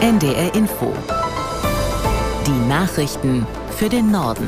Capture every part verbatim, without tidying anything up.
N D R Info. Die Nachrichten für den Norden.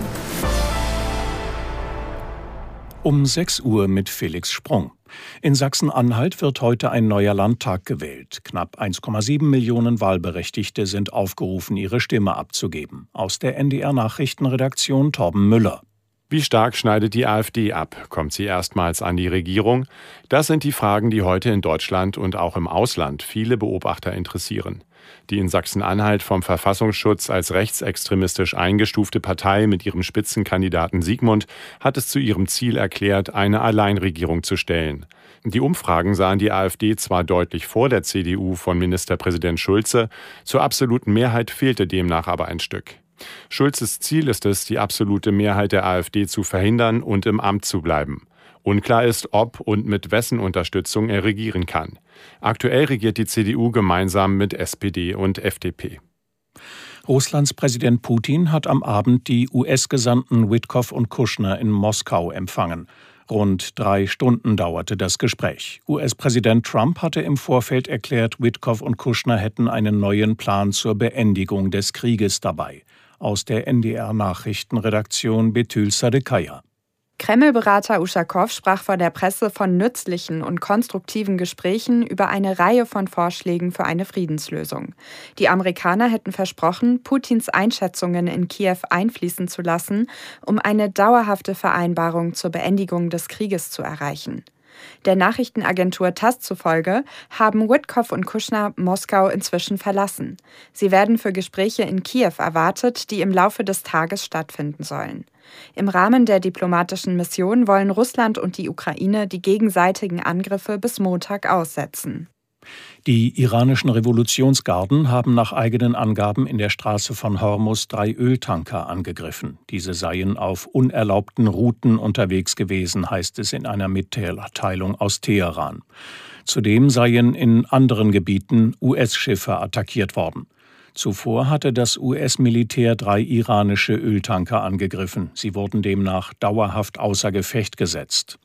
Um sechs Uhr mit Felix Sprung. In Sachsen-Anhalt wird heute ein neuer Landtag gewählt. Knapp eins Komma sieben Millionen Wahlberechtigte sind aufgerufen, ihre Stimme abzugeben. Aus der N D R-Nachrichtenredaktion Torben Müller. Wie stark schneidet die AfD ab? Kommt sie erstmals an die Regierung? Das sind die Fragen, die heute in Deutschland und auch im Ausland viele Beobachter interessieren. Die in Sachsen-Anhalt vom Verfassungsschutz als rechtsextremistisch eingestufte Partei mit ihrem Spitzenkandidaten Sigmund hat es zu ihrem Ziel erklärt, eine Alleinregierung zu stellen. Die Umfragen sahen die AfD zwar deutlich vor der C D U von Ministerpräsident Schulze, zur absoluten Mehrheit fehlte demnach aber ein Stück. Schulzes Ziel ist es, die absolute Mehrheit der AfD zu verhindern und im Amt zu bleiben. Unklar ist, ob und mit wessen Unterstützung er regieren kann. Aktuell regiert die C D U gemeinsam mit S P D und F D P. Russlands Präsident Putin hat am Abend die U S-Gesandten Witkoff und Kushner in Moskau empfangen. Rund drei Stunden dauerte das Gespräch. U S-Präsident Trump hatte im Vorfeld erklärt, Witkoff und Kushner hätten einen neuen Plan zur Beendigung des Krieges dabei. Aus der N D R-Nachrichtenredaktion Betül Sadekaya. Kreml-Berater Uschakow sprach vor der Presse von nützlichen und konstruktiven Gesprächen über eine Reihe von Vorschlägen für eine Friedenslösung. Die Amerikaner hätten versprochen, Putins Einschätzungen in Kiew einfließen zu lassen, um eine dauerhafte Vereinbarung zur Beendigung des Krieges zu erreichen. Der Nachrichtenagentur TASS zufolge haben Witkoff und Kushner Moskau inzwischen verlassen. Sie werden für Gespräche in Kiew erwartet, die im Laufe des Tages stattfinden sollen. Im Rahmen der diplomatischen Mission wollen Russland und die Ukraine die gegenseitigen Angriffe bis Montag aussetzen. Die iranischen Revolutionsgarden haben nach eigenen Angaben in der Straße von Hormuz drei Öltanker angegriffen. Diese seien auf unerlaubten Routen unterwegs gewesen, heißt es in einer Mitteilung aus Teheran. Zudem seien in anderen Gebieten U S-Schiffe attackiert worden. Zuvor hatte das U S-Militär drei iranische Öltanker angegriffen. Sie wurden demnach dauerhaft außer Gefecht gesetzt.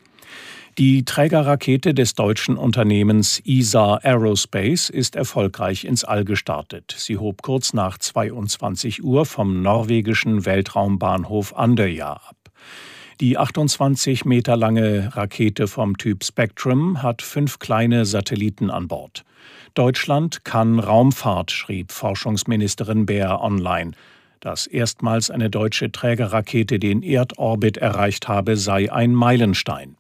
Die Trägerrakete des deutschen Unternehmens E S A Aerospace ist erfolgreich ins All gestartet. Sie hob kurz nach zweiundzwanzig Uhr vom norwegischen Weltraumbahnhof Andøya ab. Die achtundzwanzig Meter lange Rakete vom Typ Spectrum hat fünf kleine Satelliten an Bord. Deutschland kann Raumfahrt, schrieb Forschungsministerin Baer online. Dass erstmals eine deutsche Trägerrakete den Erdorbit erreicht habe, sei ein Meilenstein.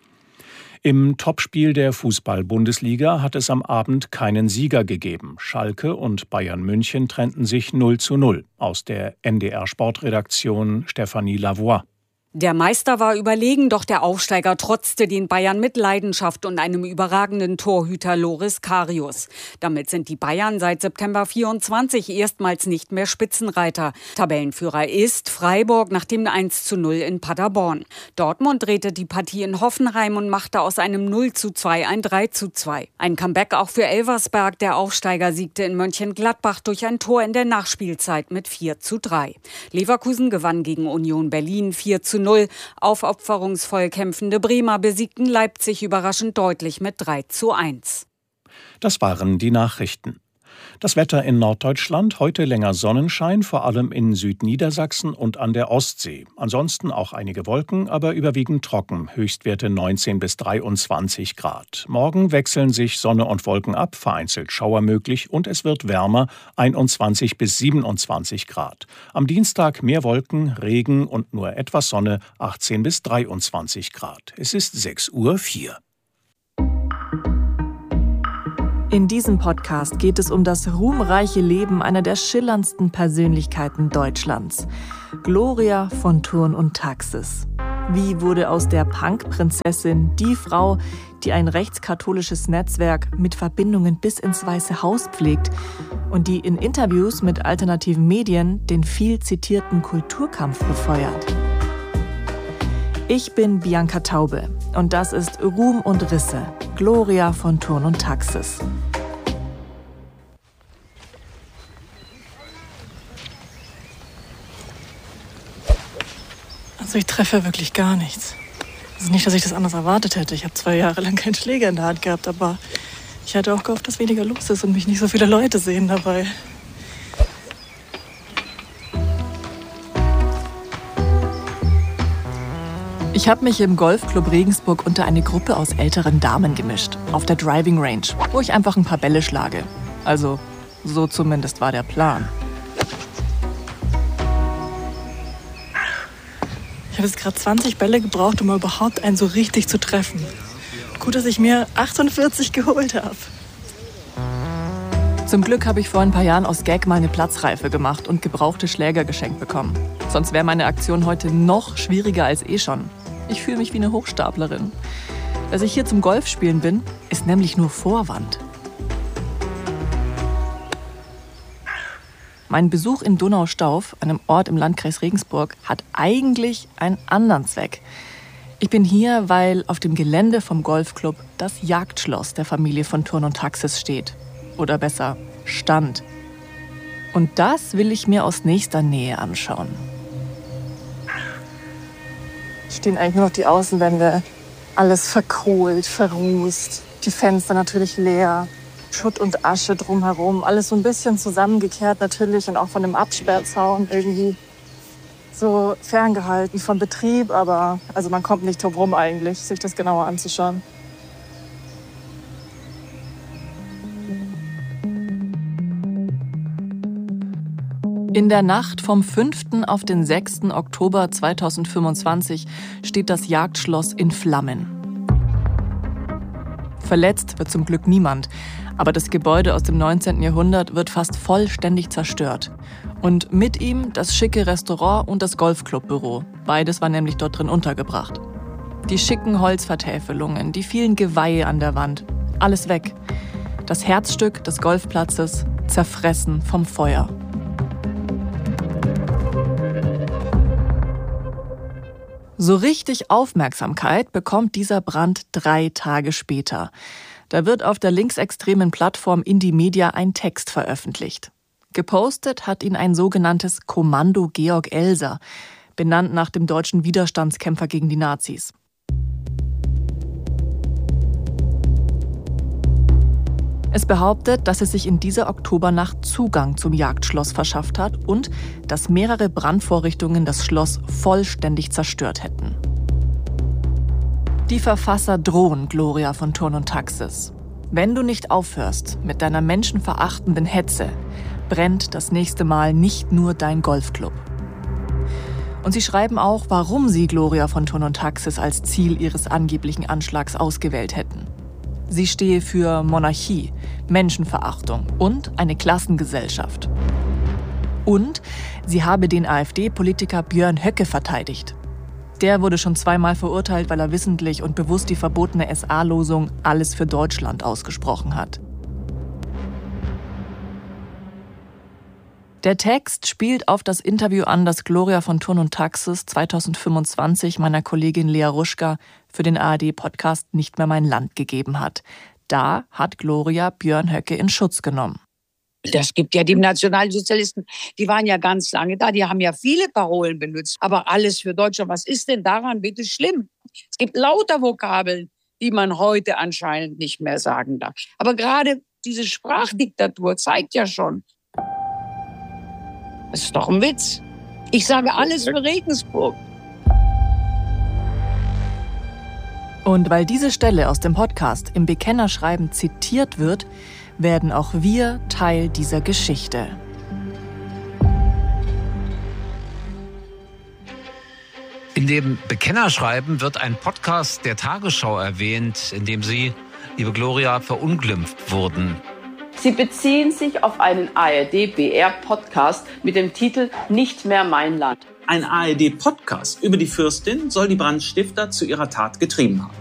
Im Topspiel der Fußball-Bundesliga hat es am Abend keinen Sieger gegeben. Schalke und Bayern München trennten sich null zu null. Aus der N D R-Sportredaktion Stefanie Lavoie. Der Meister war überlegen, doch der Aufsteiger trotzte den Bayern mit Leidenschaft und einem überragenden Torhüter Loris Karius. Damit sind die Bayern seit September vierundzwanzig erstmals nicht mehr Spitzenreiter. Tabellenführer ist Freiburg nach dem eins zu null in Paderborn. Dortmund drehte die Partie in Hoffenheim und machte aus einem null zu zwei ein drei zu zwei. Ein Comeback auch für Elversberg. Der Aufsteiger siegte in Mönchengladbach durch ein Tor in der Nachspielzeit mit vier zu drei. Leverkusen gewann gegen Union Berlin vier zu null. Aufopferungsvoll kämpfende Bremer besiegten Leipzig überraschend deutlich mit drei zu eins. Das waren die Nachrichten. Das Wetter in Norddeutschland, heute länger Sonnenschein, vor allem in Südniedersachsen und an der Ostsee. Ansonsten auch einige Wolken, aber überwiegend trocken, Höchstwerte neunzehn bis dreiundzwanzig Grad. Morgen wechseln sich Sonne und Wolken ab, vereinzelt Schauer möglich und es wird wärmer, einundzwanzig bis siebenundzwanzig Grad. Am Dienstag mehr Wolken, Regen und nur etwas Sonne, achtzehn bis dreiundzwanzig Grad. Es ist sechs Uhr vier. In diesem Podcast geht es um das ruhmreiche Leben einer der schillerndsten Persönlichkeiten Deutschlands, Gloria von Thurn und Taxis. Wie wurde aus der Punk-Prinzessin die Frau, die ein rechtskatholisches Netzwerk mit Verbindungen bis ins Weiße Haus pflegt und die in Interviews mit alternativen Medien den viel zitierten Kulturkampf befeuert? Ich bin Bianca Taube und das ist Ruhm und Risse, Gloria von Thurn und Taxis. Also ich treffe wirklich gar nichts. Also nicht, dass ich das anders erwartet hätte. Ich habe zwei Jahre lang keinen Schläger in der Hand gehabt, aber Ich hatte auch gehofft, dass weniger los ist und mich nicht so viele Leute sehen dabei. Ich habe mich im Golfclub Regensburg unter eine Gruppe aus älteren Damen gemischt. Auf der Driving Range, wo ich einfach ein paar Bälle schlage. Also, so zumindest war der Plan. Ich habe jetzt gerade zwanzig Bälle gebraucht, um überhaupt einen so richtig zu treffen. Gut, dass ich mir achtundvierzig geholt habe. Zum Glück habe ich vor ein paar Jahren aus Gag mal eine Platzreife gemacht und gebrauchte Schläger geschenkt bekommen. Sonst wäre meine Aktion heute noch schwieriger als eh schon. Ich fühle mich wie eine Hochstaplerin. Dass ich hier zum Golfspielen bin, ist nämlich nur Vorwand. Mein Besuch in Donaustauf, einem Ort im Landkreis Regensburg, hat eigentlich einen anderen Zweck. Ich bin hier, weil auf dem Gelände vom Golfclub das Jagdschloss der Familie von Thurn und Taxis steht. Oder besser, stand. Und das will ich mir aus nächster Nähe anschauen. Stehen eigentlich nur noch die Außenwände. Alles verkohlt, verrußt. Die Fenster natürlich leer. Schutt und Asche drumherum. Alles so ein bisschen zusammengekehrt natürlich und auch von dem Absperrzaun irgendwie so ferngehalten vom Betrieb. Aber also man kommt nicht drum rum eigentlich, sich das genauer anzuschauen. In der Nacht vom fünften auf den sechsten Oktober zweitausendfünfundzwanzig steht das Jagdschloss in Flammen. Verletzt wird zum Glück niemand, aber das Gebäude aus dem neunzehnten Jahrhundert wird fast vollständig zerstört. Und mit ihm das schicke Restaurant und das Golfclubbüro. Beides war nämlich dort drin untergebracht. Die schicken Holzvertäfelungen, die vielen Geweihe an der Wand, alles weg. Das Herzstück des Golfplatzes zerfressen vom Feuer. So richtig Aufmerksamkeit bekommt dieser Brand drei Tage später. Da wird auf der linksextremen Plattform Indymedia ein Text veröffentlicht. Gepostet hat ihn ein sogenanntes Kommando Georg Elser, benannt nach dem deutschen Widerstandskämpfer gegen die Nazis. Es behauptet, dass es sich in dieser Oktobernacht Zugang zum Jagdschloss verschafft hat und dass mehrere Brandvorrichtungen das Schloss vollständig zerstört hätten. Die Verfasser drohen Gloria von Thurn und Taxis. Wenn du nicht aufhörst mit deiner menschenverachtenden Hetze, brennt das nächste Mal nicht nur dein Golfclub. Und sie schreiben auch, warum sie Gloria von Thurn und Taxis als Ziel ihres angeblichen Anschlags ausgewählt hätten. Sie stehe für Monarchie, Menschenverachtung und eine Klassengesellschaft. Und sie habe den AfD-Politiker Björn Höcke verteidigt. Der wurde schon zweimal verurteilt, weil er wissentlich und bewusst die verbotene S A-Losung Alles für Deutschland ausgesprochen hat. Der Text spielt auf das Interview an, das Gloria von Thurn und Taxis zweitausendfünfundzwanzig meiner Kollegin Lea Ruschka für den A R D-Podcast Nicht mehr mein Land gegeben hat. Da hat Gloria Björn Höcke in Schutz genommen. Das gibt ja die Nationalsozialisten, die waren ja ganz lange da, die haben ja viele Parolen benutzt. Aber alles für Deutschland, was ist denn daran bitte schlimm? Es gibt lauter Vokabeln, die man heute anscheinend nicht mehr sagen darf. Aber gerade diese Sprachdiktatur zeigt ja schon, das ist doch ein Witz. Ich sage alles für Regensburg. Und weil diese Stelle aus dem Podcast im Bekennerschreiben zitiert wird, werden auch wir Teil dieser Geschichte. In dem Bekennerschreiben wird ein Podcast der Tagesschau erwähnt, in dem Sie, liebe Gloria, verunglimpft wurden. Sie beziehen sich auf einen A R D-B R-Podcast mit dem Titel Nicht mehr mein Land. Ein A R D-Podcast über die Fürstin soll die Brandstifter zu ihrer Tat getrieben haben.